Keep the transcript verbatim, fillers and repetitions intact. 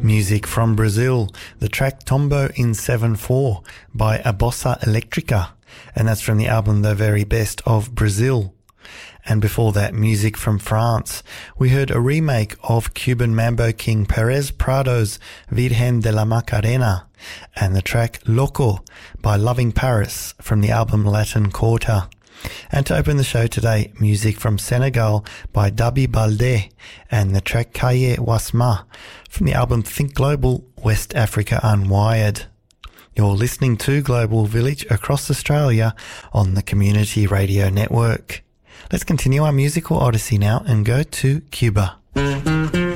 Music from Brazil, the track Tombo in seven four by A Bossa Electrica, and that's from the album The Very Best of Brazil. And before that, music from France. We heard a remake of Cuban mambo king Perez Prado's Virgen de la Macarena, and the track Loco by Loving Paris from the album Latin Quarter. And to open the show today, music from Senegal by Dabi Balde and the track Kaye Wasma from the album Think Global, West Africa Unwired. You're listening to Global Village across Australia on the Community Radio Network. Let's continue our musical odyssey now and go to Cuba.